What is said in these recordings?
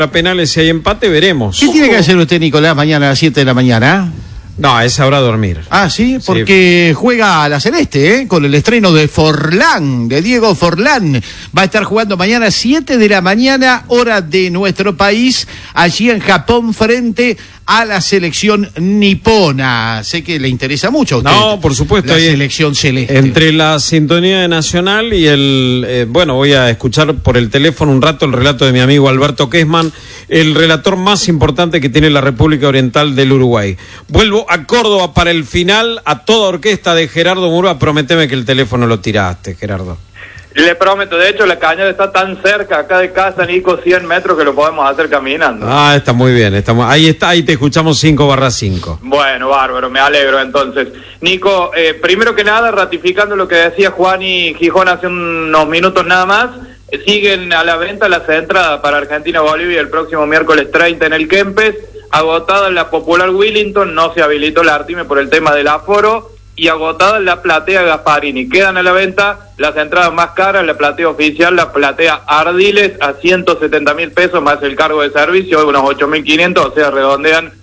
penales, si hay empate, veremos. ¿Qué tiene que hacer usted, Nicolás, mañana a las 7 de la mañana? No, a esa hora dormir. Ah, sí, porque juega la Celeste, con el estreno de Forlán, de Diego Forlán. Va a estar jugando mañana a 7 de la mañana, hora de nuestro país, allí en Japón, frente a la selección nipona. Sé que le interesa mucho a usted. No, por supuesto. La selección celeste. Entre la sintonía de Nacional y el... bueno, voy a escuchar por el teléfono un rato el relato de mi amigo Alberto Kessman, el relator más importante que tiene la República Oriental del Uruguay. Vuelvo a Córdoba para el final, a toda orquesta de Gerardo Murúa. Prometeme que el teléfono lo tiraste, Gerardo. Le prometo, de hecho la Cañada está tan cerca acá de casa, Nico, 100 metros, que lo podemos hacer caminando. Ah, está muy bien, ahí te escuchamos 5/5. Bueno, bárbaro, me alegro entonces. Nico, primero que nada, ratificando lo que decía Juan y Gijón hace unos minutos nada más, siguen a la venta las entradas para Argentina-Bolivia el próximo miércoles 30 en el Kempes, agotada en la popular Willington, no se habilitó la Artime por el tema del aforo, y agotada en la platea Gasparini. Quedan a la venta las entradas más caras, la platea oficial, la platea Ardiles, a 170.000 pesos más el cargo de servicio, unos 8.500, o sea, redondean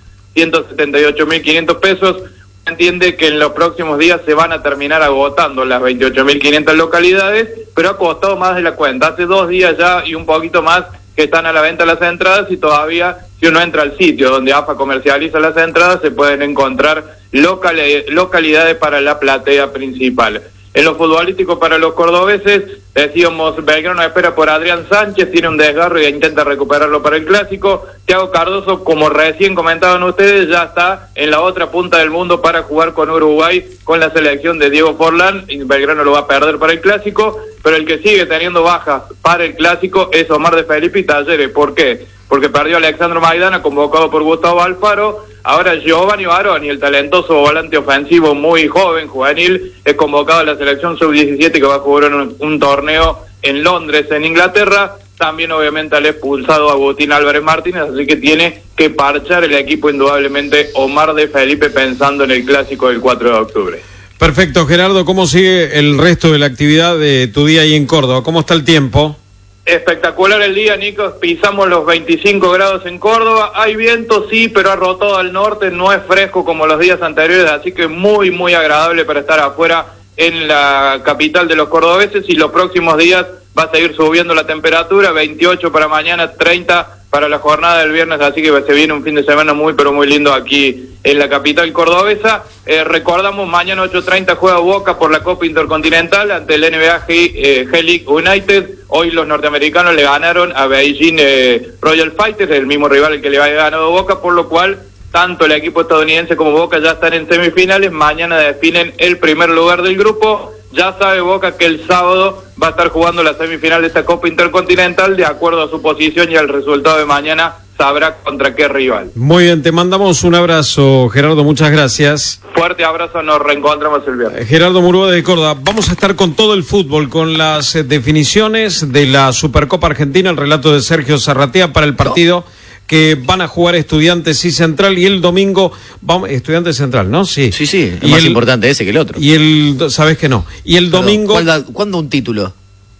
178.500 pesos. Entiende que en los próximos días se van a terminar agotando las 28.500 localidades, pero ha costado más de la cuenta. Hace 2 días ya y un poquito más que están a la venta las entradas, y todavía, si uno entra al sitio donde AFA comercializa las entradas, se pueden encontrar localidades para la platea principal. En lo futbolístico para los cordobeses, decíamos, Belgrano espera por Adrián Sánchez, tiene un desgarro y intenta recuperarlo para el Clásico. Thiago Cardoso, como recién comentaban ustedes, ya está en la otra punta del mundo para jugar con Uruguay, con la selección de Diego Forlán, y Belgrano lo va a perder para el Clásico, pero el que sigue teniendo bajas para el Clásico es Omar de Felipe y Talleres. ¿Por qué? Porque perdió a Alexandro Maidana, convocado por Gustavo Alfaro. Ahora Giovanni Baroni, el talentoso volante ofensivo muy joven, juvenil, es convocado a la selección sub-17 que va a jugar un torneo en Londres, en Inglaterra. También obviamente al expulsado Agustín Álvarez Martínez, así que tiene que parchar el equipo indudablemente Omar de Felipe, pensando en el Clásico del 4 de octubre. Perfecto, Gerardo, ¿cómo sigue el resto de la actividad de tu día ahí en Córdoba? ¿Cómo está el tiempo? Espectacular el día, Nico, pisamos los 25 grados en Córdoba, hay viento sí, pero ha rotado al norte, no es fresco como los días anteriores, así que muy, muy agradable para estar afuera en la capital de los cordobeses, y los próximos días va a seguir subiendo la temperatura, 28 para mañana, 30 para la jornada del viernes, así que se viene un fin de semana muy, pero muy lindo aquí en la capital cordobesa. Recordamos, mañana 8:30 juega Boca por la Copa Intercontinental ante el NBA G-League United. Hoy los norteamericanos le ganaron a Beijing Royal Fighters, el mismo rival al que le había ganado Boca, por lo cual tanto el equipo estadounidense como Boca ya están en semifinales. Mañana definen el primer lugar del grupo. Ya sabe Boca que el sábado va a estar jugando la semifinal de esta Copa Intercontinental. De acuerdo a su posición y al resultado de mañana, sabrá contra qué rival. Muy bien, te mandamos un abrazo, Gerardo, muchas gracias. Fuerte abrazo, nos reencontramos el viernes. Gerardo Murúa de Córdoba. Vamos a estar con todo el fútbol, con las definiciones de la Supercopa Argentina, el relato de Sergio Zarratea para el partido que van a jugar Estudiantes y Central, y el domingo Estudiantes Central, ¿no? Sí. Sí, es más importante ese que el otro. ¿Sabes que no? Y el domingo... ¿Cuándo un título?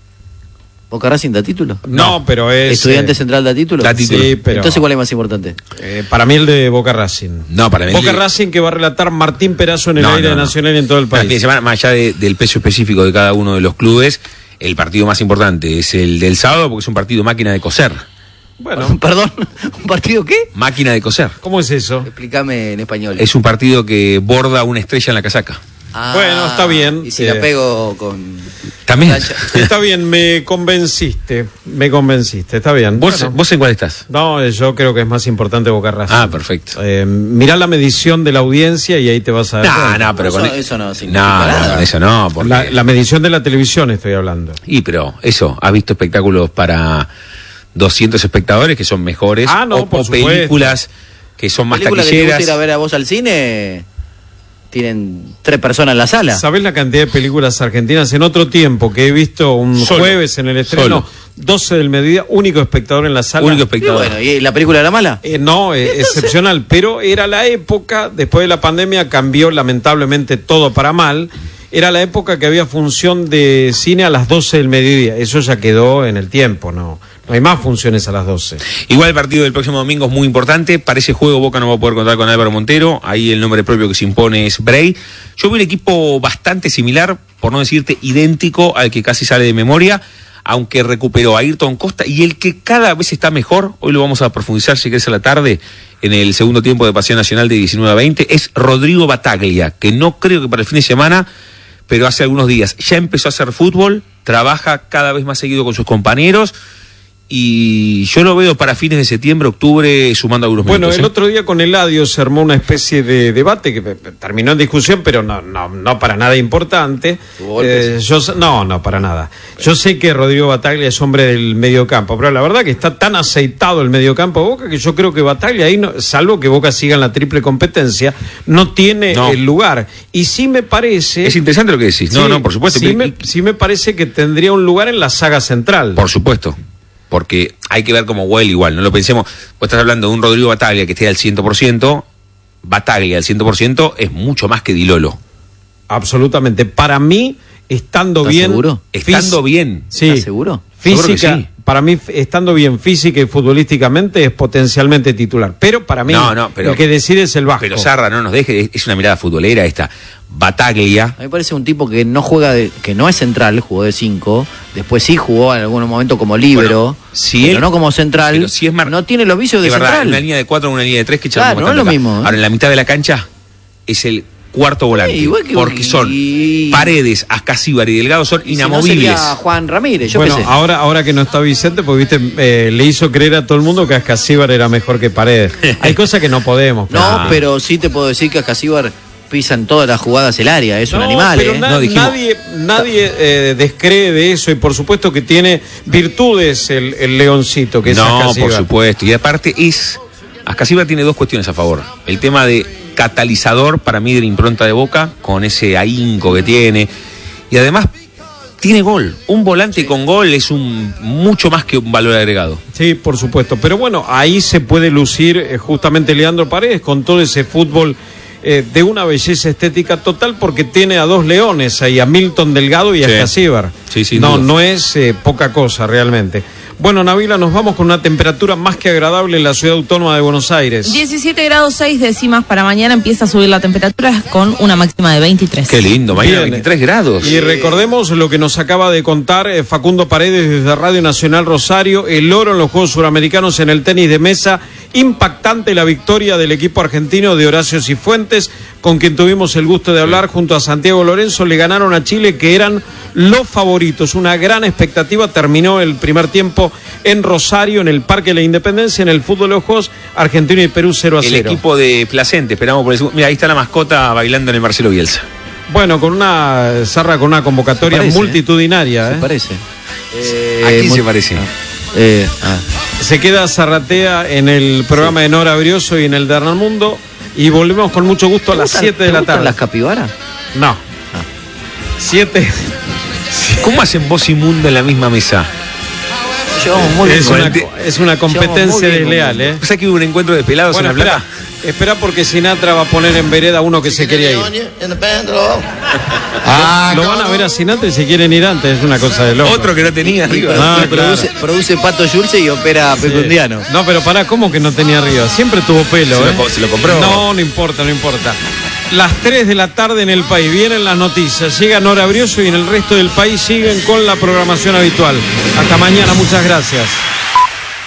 ¿Boca Racing da título? No, pero es... ¿Estudiantes Central da título? Da título. Sí, pero... Entonces, ¿cuál es más importante? Para mí el de Boca Racing. No, para mí Boca Racing, que va a relatar Martín Perazo en el aire nacional y en todo el país. Fin de semana, más allá del peso específico de cada uno de los clubes, el partido más importante es el del sábado, porque es un partido máquina de coser. Bueno, perdón, ¿un partido qué? Máquina de coser. ¿Cómo es eso? Explícame en español. Es un partido que borda una estrella en la casaca. Bueno, está bien. Y si la pego con... También. Está bien, me convenciste, está bien. ¿Vos en cuál estás? No, yo creo que es más importante Boca Racing. Ah, perfecto. Mirá la medición de la audiencia y ahí te vas a dar. No, pero eso no significa nada. Con eso no. Porque... La medición de la televisión estoy hablando. Pero eso, ¿has visto espectáculos para 200 espectadores que son mejores? O películas que son más taquilleras. ¿Películas que te ir a ver a vos al cine? Tienen 3 personas en la sala. ¿Sabés la cantidad de películas argentinas en otro tiempo que he visto un jueves en el estreno? 12 del mediodía, único espectador en la sala. Único espectador. Y bueno, ¿y la película era mala? No, excepcional, pero era la época, después de la pandemia cambió lamentablemente todo para mal. Era la época que había función de cine a las 12 del mediodía. Eso ya quedó en el tiempo, no Hay más funciones a las 12. Igual el partido del próximo domingo es muy importante. Para ese juego Boca no va a poder contar con Álvaro Montero. Ahí el nombre propio que se impone es Bray. Yo veo un equipo bastante similar, por no decirte idéntico al que casi sale de memoria, aunque recuperó a Ayrton Costa, y el que cada vez está mejor, hoy lo vamos a profundizar si querés a la tarde, en el segundo tiempo de Pasión Nacional de 19 a 20, es Rodrigo Battaglia, que no creo que para el fin de semana, pero hace algunos días ya empezó a hacer fútbol, trabaja cada vez más seguido con sus compañeros, y yo lo veo para fines de septiembre, octubre, sumando algunos minutos. Bueno, el otro día con Eladio se armó una especie de debate que terminó en discusión, pero no para nada importante. No, para nada. Yo sé que Rodrigo Battaglia es hombre del mediocampo, pero la verdad que está tan aceitado el mediocampo de Boca que yo creo que Battaglia ahí, salvo que Boca siga en la triple competencia, no tiene el lugar. Y sí me parece... Es interesante lo que decís. Sí, por supuesto. Sí me parece que tendría un lugar en la saga central. Por supuesto. Porque hay que ver cómo huele igual, no lo pensemos. Vos estás hablando de un Rodrigo Battaglia que esté al 100%, Battaglia al 100% es mucho más que Di Lolo. Absolutamente. Para mí, estando bien... ¿Seguro? Estando bien. Sí. ¿Estás seguro? Física, sí. Para mí, estando bien física y futbolísticamente, es potencialmente titular. Pero para mí, el que decide es el Vasco. Pero Zarra, no nos deje, es una mirada futbolera esta. Battaglia. A mí me parece un tipo que no juega, que no es central, jugó de 5, después sí jugó en algún momento como líbero, pero no como central, pero si es no tiene los vicios de verdad, central. Una línea de 4 o una línea de 3 que claro, no es lo mismo. Ahora, en la mitad de la cancha es el cuarto volante, porque son Paredes, Ascasíbar y Delgado son inamovibles. Si no sería Juan Ramírez, yo bueno, qué sé. ahora que no está Vicente, pues viste, le hizo creer a todo el mundo que Ascasíbar era mejor que Paredes. Hay cosas que no podemos. Pero sí te puedo decir que Ascasíbar pisa en todas las jugadas el área, es un animal. Pero nadie descree de eso, y por supuesto que tiene virtudes el leoncito, que es Ascasíbar. Por supuesto, y aparte Ascasíbar tiene dos cuestiones a favor. El tema de catalizador para mí de la impronta de Boca, con ese ahínco que tiene, y además tiene gol. Un volante con gol es mucho más que un valor agregado. Sí, por supuesto, pero bueno, ahí se puede lucir justamente Leandro Paredes con todo ese fútbol de una belleza estética total, porque tiene a dos leones ahí, a Milton Delgado y a Ascasíbar. Sí, no es poca cosa realmente. Bueno, Nabila, nos vamos con una temperatura más que agradable en la ciudad autónoma de Buenos Aires. 17 grados 6 décimas para mañana, empieza a subir la temperatura con una máxima de 23. Qué lindo, mañana 23 grados. Y recordemos lo que nos acaba de contar Facundo Paredes desde Radio Nacional Rosario, el oro en los Juegos Suramericanos en el tenis de mesa. Impactante la victoria del equipo argentino de Horacio Cifuentes, con quien tuvimos el gusto de hablar junto a Santiago Lorenzo. Le ganaron a Chile, que eran los favoritos. Una gran expectativa. Terminó el primer tiempo en Rosario, en el Parque de la Independencia, en el fútbol de los Juegos. Argentina y Perú 0-0. El equipo de Placente, esperamos por el segundo. Mira, ahí está la mascota bailando en el Marcelo Bielsa. Bueno, con una convocatoria multitudinaria. Se parece. ¿A quién se parece? Se queda Zarratea en el programa de Nora Brioso y en el de Hernán Mundo, y volvemos con mucho gusto a las 7 de la tarde. ¿Las capibaras? No. 7. ¿Cómo hacen vos y Mundo en la misma mesa? Es una competencia desleal, ¿eh? O sea que hubo un encuentro de pelados en La Plata. Espera, porque Sinatra va a poner en vereda uno que se quería ir. Lo van a ver a Sinatra y se quieren ir antes, es una cosa de loco. Otro que no tenía arriba. Produce Pato Yulce y opera Pecundiano. No, pero pará, ¿cómo que no tenía arriba? Siempre tuvo pelo, Se lo compró. No importa. Las 3 de la tarde en el país, vienen las noticias, llega Nora Brioso y en el resto del país siguen con la programación habitual. Hasta mañana, muchas gracias.